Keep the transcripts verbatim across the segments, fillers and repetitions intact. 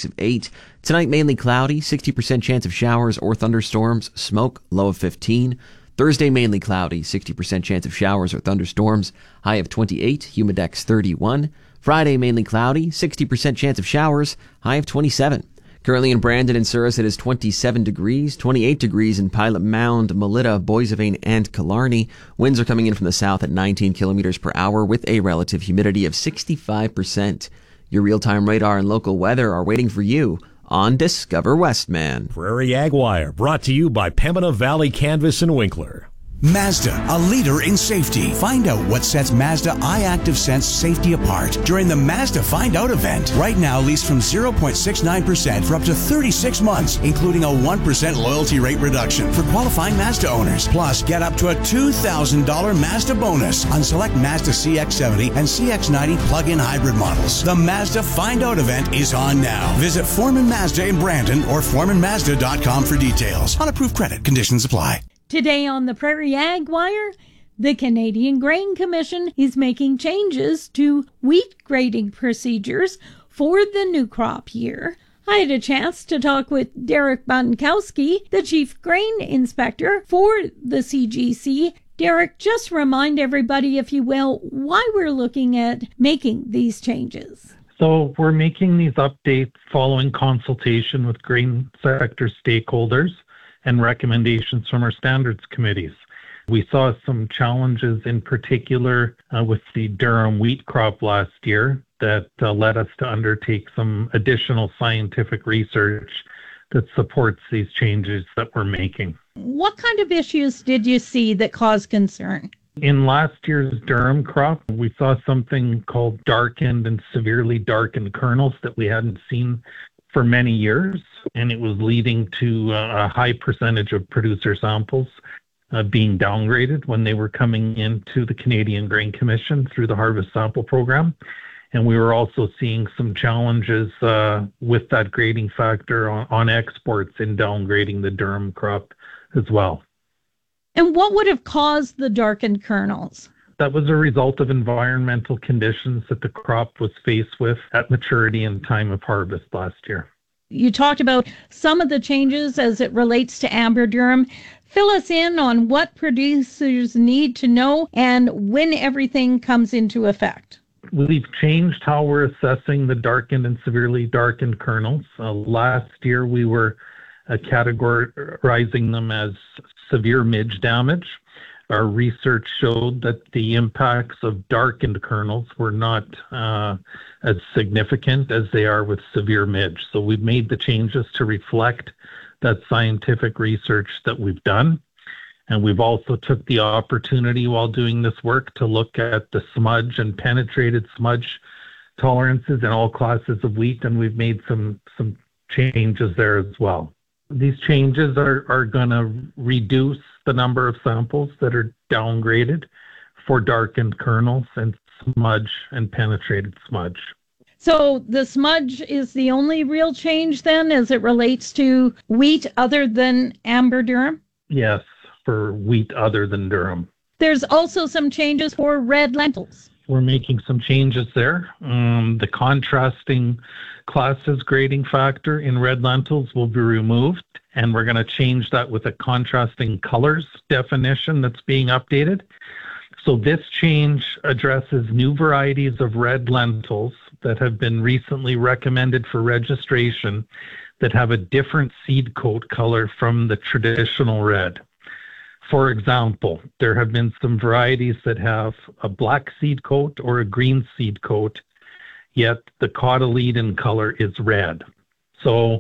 of eight. Tonight, mainly cloudy, sixty percent chance of showers or thunderstorms. Smoke, low of fifteen. Thursday, mainly cloudy, sixty percent chance of showers or thunderstorms. High of twenty-eight, humidex thirty-one. Friday, mainly cloudy, sixty percent chance of showers. High of twenty-seven. Currently in Brandon and Souris, it is twenty-seven degrees, twenty-eight degrees in Pilot Mound, Melita, Boissevain, and Killarney. Winds are coming in from the south at nineteen kilometers per hour with a relative humidity of sixty-five percent. Your real-time radar and local weather are waiting for you on Discover Westman. Prairie Ag Wire, brought to you by Pembina Valley Canvas and Winkler. Mazda, a leader in safety. Find out what sets Mazda iActive Sense safety apart during the Mazda Find Out event. Right now, lease from zero point six nine percent for up to thirty-six months, including a one percent loyalty rate reduction for qualifying Mazda owners. Plus, get up to a two thousand dollars Mazda bonus on select Mazda C X seventy and C X ninety plug-in hybrid models. The Mazda Find Out event is on now. Visit Foreman Mazda in Brandon or foreman mazda dot com for details. On approved credit, conditions apply. Today on the Prairie Ag Wire, the Canadian Grain Commission is making changes to wheat grading procedures for the new crop year. I had a chance to talk with Derek Bunkowski, the Chief Grain Inspector for the C G C. Derek, just remind everybody, if you will, why we're looking at making these changes. So we're making these updates following consultation with grain sector stakeholders and recommendations from our standards committees. We saw some challenges in particular uh, with the Durham wheat crop last year that uh, led us to undertake some additional scientific research that supports these changes that we're making. What kind of issues did you see that caused concern? In last year's Durham crop, we saw something called darkened and severely darkened kernels that we hadn't seen for many years, and it was leading to a high percentage of producer samples uh, being downgraded when they were coming into the Canadian Grain Commission through the Harvest Sample Program. And we were also seeing some challenges uh, with that grading factor on, on exports in downgrading the Durham crop as well. And what would have caused the darkened kernels? That was a result of environmental conditions that the crop was faced with at maturity and time of harvest last year. You talked about some of the changes as it relates to amber durum. Fill us in on what producers need to know and when everything comes into effect. We've changed how we're assessing the darkened and severely darkened kernels. Uh, last year, we were uh, categorizing them as severe midge damage. Our research showed that the impacts of darkened kernels were not uh, as significant as they are with severe midge. So we've made the changes to reflect that scientific research that we've done. And we've also took the opportunity while doing this work to look at the smudge and penetrated smudge tolerances in all classes of wheat, and we've made some, some changes there as well. These changes are, are going to reduce the number of samples that are downgraded for darkened kernels and smudge and penetrated smudge. So the smudge is the only real change then as it relates to wheat other than amber durum? Yes, for wheat other than durum. There's also some changes for red lentils. We're making some changes there. Um, the contrasting classes grading factor in red lentils will be removed, and we're going to change that with a contrasting colors definition that's being updated. So this change addresses new varieties of red lentils that have been recently recommended for registration that have a different seed coat color from the traditional red. For example, there have been some varieties that have a black seed coat or a green seed coat, yet the cotyledon color is red. So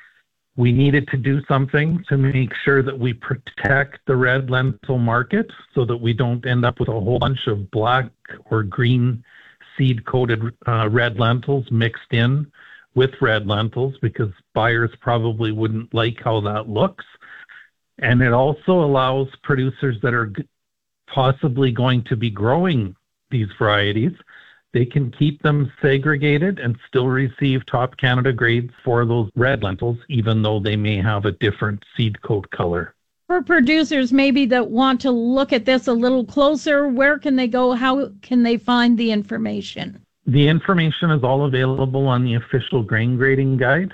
we needed to do something to make sure that we protect the red lentil market so that we don't end up with a whole bunch of black or green seed-coated uh, red lentils mixed in with red lentils, because buyers probably wouldn't like how that looks. And it also allows producers that are possibly going to be growing these varieties, they can keep them segregated and still receive top Canada grades for those red lentils, even though they may have a different seed coat color. For producers maybe that want to look at this a little closer, where can they go? How can they find the information? The information is all available on the official grain grading guide.